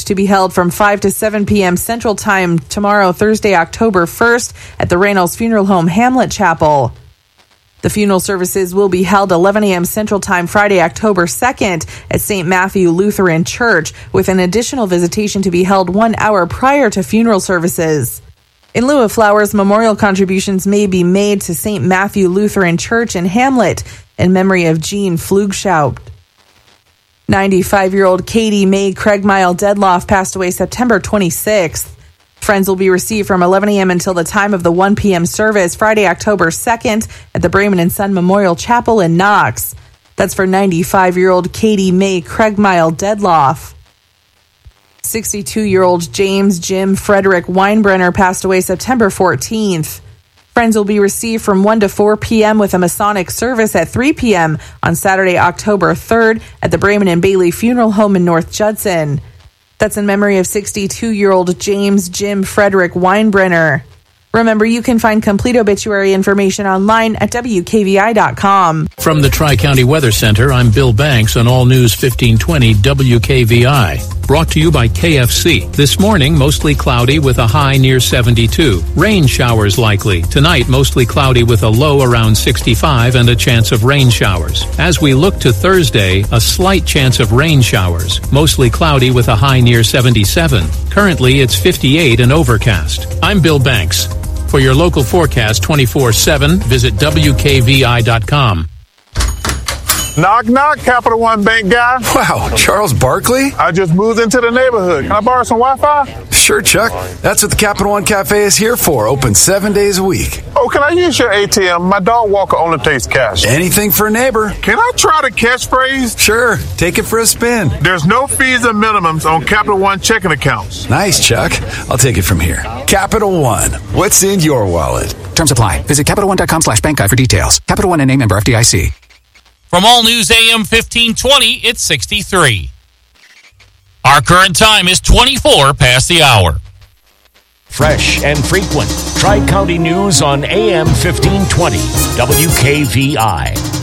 to be held from 5 to 7 p.m. Central Time tomorrow, Thursday, October 1st, at the Reynolds Funeral Home Hamlet Chapel. The funeral services will be held 11 a.m. Central Time Friday, October 2nd at St. Matthew Lutheran Church, with an additional visitation to be held 1 hour prior to funeral services. In lieu of flowers, memorial contributions may be made to St. Matthew Lutheran Church in Hamlet in memory of Jean Pflugschaupt. 95-year-old Katie Mae Craigmile Dedloff passed away September 26th. Friends will be received from 11 a.m. until the time of the 1 p.m. service Friday, October 2nd at the Brayman & Son Memorial Chapel in Knox. That's for 95-year-old Katie Mae Craigmile Dedloff. 62-year-old James Jim Frederick Weinbrenner passed away September 14th. Friends will be received from 1 to 4 p.m. with a Masonic service at 3 p.m. on Saturday, October 3rd at the Brayman & Bailey Funeral Home in North Judson. That's in memory of 62-year-old James Jim Frederick Weinbrenner. Remember, you can find complete obituary information online at WKVI.com. From the Tri-County Weather Center, I'm Bill Banks on All News 1520 WKVI. Brought to you by KFC. This morning, mostly cloudy with a high near 72. Rain showers likely. Tonight, mostly cloudy with a low around 65 and a chance of rain showers. As we look to Thursday, a slight chance of rain showers. Mostly cloudy with a high near 77. Currently, it's 58 and overcast. I'm Bill Banks. For your local forecast 24/7, visit WKVI.com. Knock, knock, Capital One Bank guy. Wow, Charles Barkley? I just moved into the neighborhood. Can I borrow some Wi-Fi? Sure, Chuck. That's what the Capital One Cafe is here for. Open 7 days a week. Oh, can I use your ATM? My dog walker only takes cash. Anything for a neighbor. Can I try the catchphrase? Sure. Take it for a spin. There's no fees or minimums on Capital One checking accounts. Nice, Chuck. I'll take it from here. Capital One. What's in your wallet? Terms apply. Visit CapitalOne.com/bank guide for details. Capital One and a member FDIC. From All News AM 1520, it's 63. Our current time is 24 past the hour. Fresh and frequent. Tri-County News on AM 1520. WKVI.